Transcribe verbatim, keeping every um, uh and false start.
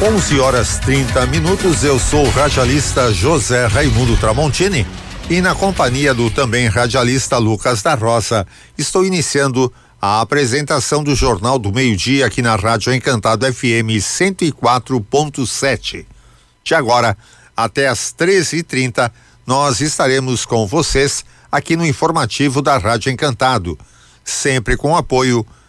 onze horas trinta minutos, eu sou o radialista José Raimundo Tramontini e na companhia do também radialista Lucas da Roça, estou iniciando a apresentação do Jornal do Meio-Dia aqui na Rádio Encantado F M cento e quatro ponto sete. De agora até às treze e trinta, nós estaremos com vocês aqui no informativo da Rádio Encantado, sempre com apoio